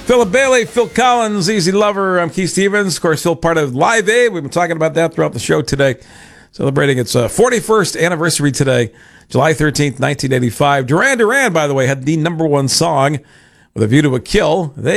Philip Bailey, Phil Collins, Easy Lover. I'm Keith Stevens. Of course, Phil, part of Live Aid. We've been talking about that throughout the show today. Celebrating its 41st anniversary today, July 13th, 1985. Duran Duran, by the way, had the #1 song, With a View to a Kill. They